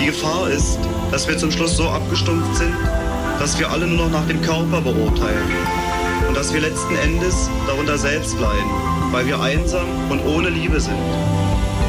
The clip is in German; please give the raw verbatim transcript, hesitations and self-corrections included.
Die Gefahr ist, dass wir zum Schluss so abgestumpft sind, dass wir alle nur noch nach dem Körper beurteilen und dass wir letzten Endes darunter selbst leiden, weil wir einsam und ohne Liebe sind.